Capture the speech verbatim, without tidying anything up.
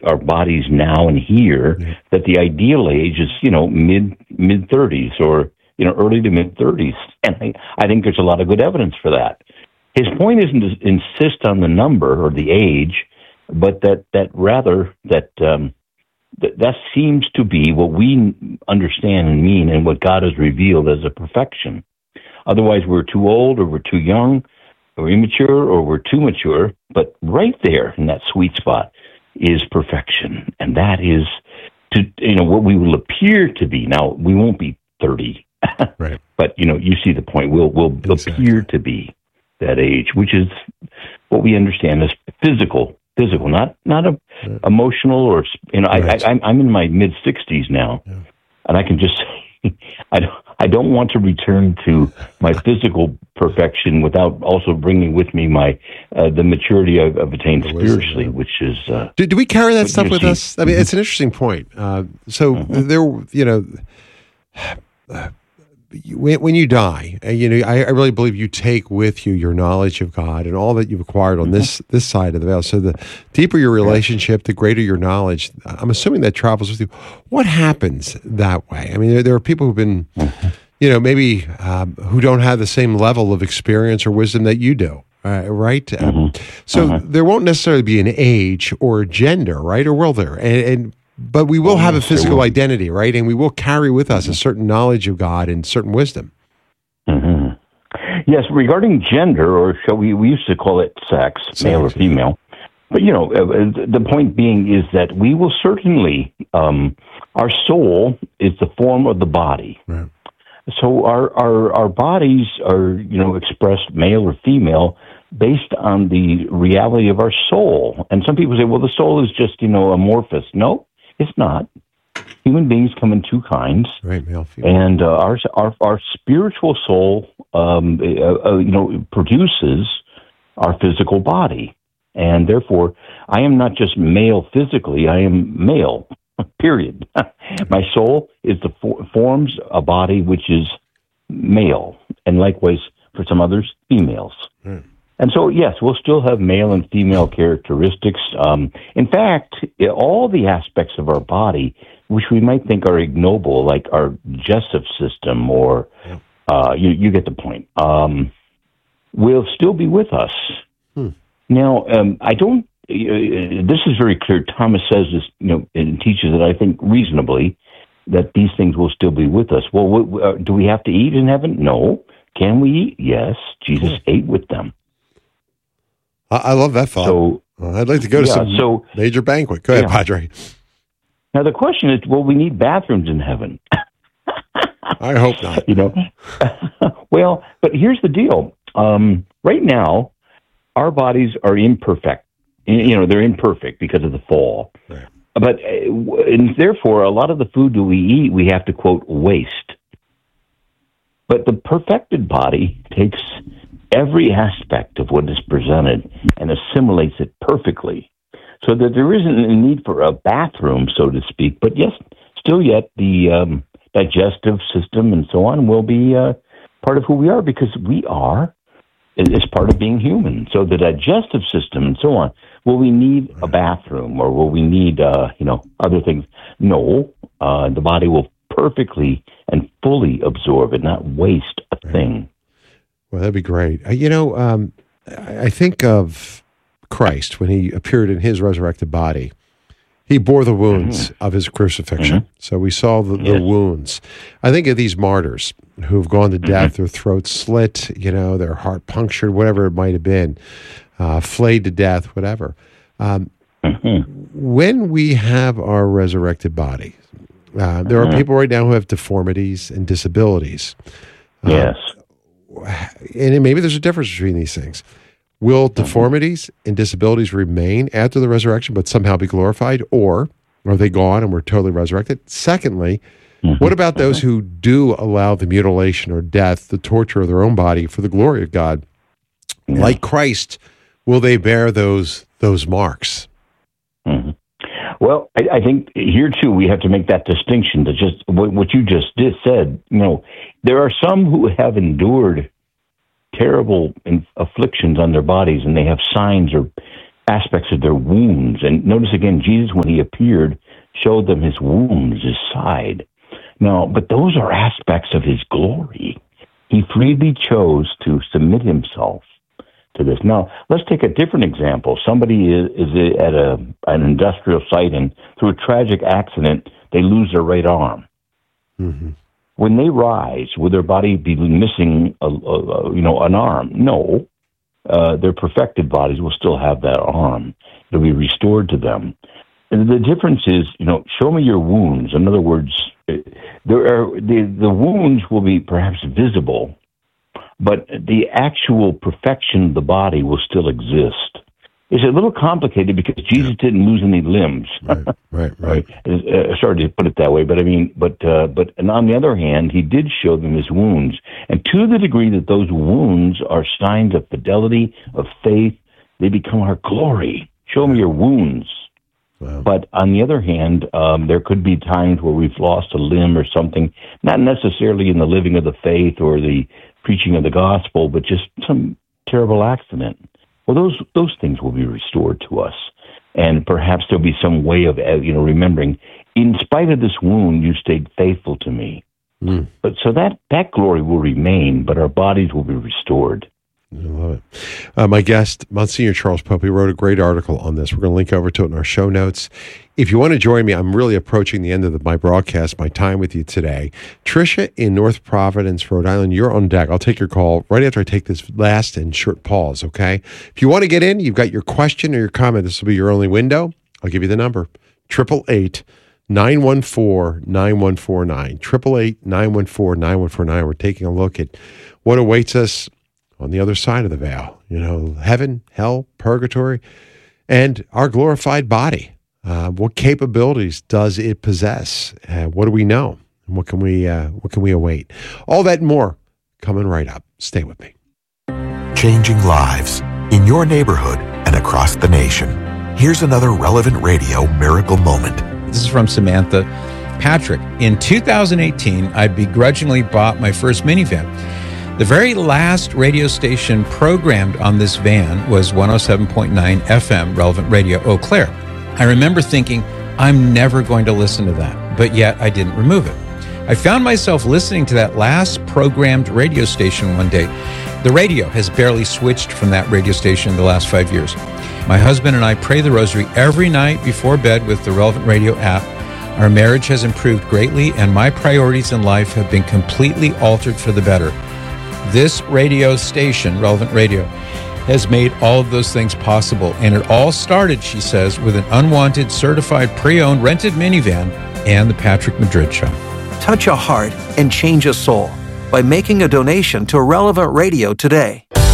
our bodies now and here, yeah. that the ideal age is, you know, mid mid thirties or, you know, early to mid thirties. And I, I think there's a lot of good evidence for that. His point isn't to insist on the number or the age, but that, that rather that, um, that that seems to be what we understand and mean and what God has revealed as a perfection. Otherwise, we're too old or we're too young or immature or we're too mature. But right there in that sweet spot is perfection. And that is, to you know, what we will appear to be. Now, we won't be thirty. Right. But, you know, you see the point. We'll, we'll exactly. appear to be that age, which is what we understand as physical. Physical, not not a, yeah. emotional or, you know, right. I, I, I'm in my mid-sixties now. Yeah. And I can just say, I don't, I don't want to return to my physical perfection without also bringing with me my uh, the maturity I've, I've attained spiritually, which is. Uh, do, do we carry that stuff with see. us? I mean, mm-hmm. it's an interesting point. Uh, so mm-hmm. there, you know, uh, when, when you die, uh, you know, I, I really believe you take with you your knowledge of God and all that you've acquired on mm-hmm. this this side of the veil. So the deeper your relationship, the greater your knowledge. I'm assuming that travels with you. What happens that way? I mean, there, there are people who've been, mm-hmm. you know, maybe um, who don't have the same level of experience or wisdom that you do, uh, right? Mm-hmm. Um, so mm-hmm. there won't necessarily be an age or a gender, right? Or will there? And, and But we will have a physical identity, right? And we will carry with us a certain knowledge of God and certain wisdom. Mm-hmm. Yes, regarding gender, or shall we, we used to call it sex, sex male or female. Yeah. But, you know, uh, the point being is that we will certainly, um, our soul is the form of the body. Right. So our, our, our bodies are, you know, expressed male or female based on the reality of our soul. And some people say, well, the soul is just, you know, amorphous. No. It's not. Human beings come in two kinds, right? Male, female, and uh, our our our spiritual soul, um, uh, uh, you know, produces our physical body, and therefore, I am not just male physically. I am male. Period. My soul is the for- forms a body which is male, and likewise for some others, females. Hmm. And so, yes, we'll still have male and female characteristics. Um, in fact, all the aspects of our body, which we might think are ignoble, like our digestive system, or uh, you, you get the point, um, will still be with us. Hmm. Now, um, I don't. Uh, this is very clear. Thomas says this, you know, and teaches it, I think, reasonably, that these things will still be with us. Well, w- uh, do we have to eat in heaven? No. Can we eat? Yes. Jesus hmm. ate with them. I love that thought. So, well, I'd like to go to yeah, some so, major banquet. Go ahead, yeah. Padre. Now, the question is, will we need bathrooms in heaven? I hope not. You know, well, but here's the deal. Um, right now, our bodies are imperfect. You know, they're imperfect because of the fall. Right. But uh, and therefore, a lot of the food that we eat, we have to, quote, waste. But the perfected body takes every aspect of what is presented and assimilates it perfectly, so that there isn't a need for a bathroom, so to speak. But yes, still yet the um, digestive system and so on will be uh, part of who we are, because we are, it's part of being human. So the digestive system and so on, will we need a bathroom, or will we need, uh, you know, other things? No, uh, the body will perfectly and fully absorb it, not waste a thing. Well, that'd be great. Uh, you know, um, I think of Christ when he appeared in his resurrected body. He bore the wounds mm-hmm. of his crucifixion. Mm-hmm. So we saw the, the yes. wounds. I think of these martyrs who've gone to death, mm-hmm. their throats slit, you know, their heart punctured, whatever it might have been, uh, flayed to death, whatever. Um, mm-hmm. When we have our resurrected body, uh, there mm-hmm. are people right now who have deformities and disabilities. Yes. Uh, and maybe there's a difference between these things. Will deformities and disabilities remain after the resurrection but somehow be glorified, or are they gone and we're totally resurrected? Secondly, mm-hmm. what about those who do allow the mutilation or death, the torture of their own body for the glory of God? Yeah. Like Christ, will they bear those those marks? Mm-hmm. Well, I, I think here too we have to make that distinction. To just what, what you just did said. You know, there are some who have endured terrible afflictions on their bodies, and they have signs or aspects of their wounds. And notice again, Jesus, when he appeared, showed them his wounds, his side. Now, but those are aspects of his glory. He freely chose to submit himself to this. Now, let's take a different example. Somebody is, is at a an industrial site, and through a tragic accident, they lose their right arm. Mm-hmm. When they rise, will their body be missing, a, a, you know, an arm? No. Uh, their perfected bodies will still have that arm. It'll be restored to them. And the difference is, you know, show me your wounds. In other words, there are the, the wounds will be perhaps visible, but the actual perfection of the body will still exist. It's a little complicated because Jesus yeah. didn't lose any limbs. Right, right, right. uh, sorry to put it that way, but I mean, but uh, but and on the other hand, he did show them his wounds, and to the degree that those wounds are signs of fidelity, of faith, they become our glory. Show me your wounds. Wow. But on the other hand, um, there could be times where we've lost a limb or something, not necessarily in the living of the faith or the preaching of the gospel, but just some terrible accident. Well, those those things will be restored to us, and perhaps there'll be some way of you know remembering. In spite of this wound, you stayed faithful to me. Mm. But so that that glory will remain, but our bodies will be restored. I love it. Uh, my guest, Monsignor Charles Pope, he wrote a great article on this. We're going to link over to it in our show notes. If you want to join me, I'm really approaching the end of the, my broadcast, my time with you today. Tricia in North Providence, Rhode Island, you're on deck. I'll take your call right after I take this last and short pause, okay? If you want to get in, you've got your question or your comment. This will be your only window. I'll give you the number, eight eight eight, nine one four, nine one four nine, eight eight eight, nine one four, nine one four nine. We're taking a look at what awaits us on the other side of the veil, you know, heaven, hell, purgatory, and our glorified body. Uh, what capabilities does it possess? Uh, what do we know? And what can we uh, what can we await? All that and more coming right up. Stay with me. Changing lives in your neighborhood and across the nation. Here's another Relevant Radio miracle moment. This is from Samantha. Patrick, in two thousand eighteen, I begrudgingly bought my first minivan. The very last radio station programmed on this van was one oh seven point nine F M, Relevant Radio, Eau Claire. I remember thinking, I'm never going to listen to that, but yet I didn't remove it. I found myself listening to that last programmed radio station one day. The radio has barely switched from that radio station in the last five years. My husband and I pray the rosary every night before bed with the Relevant Radio app. Our marriage has improved greatly, and my priorities in life have been completely altered for the better. This radio station, Relevant Radio, has made all of those things possible. And it all started, she says, with an unwanted, certified, pre-owned, rented minivan and the Patrick Madrid Show. Touch a heart and change a soul by making a donation to Relevant Radio today.